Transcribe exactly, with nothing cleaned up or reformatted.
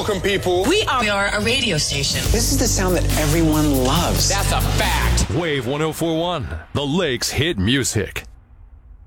Welcome, people. We are, we are a radio station. This is the sound that everyone loves. That's a fact. Wave one oh four point one, the Lake's hit music.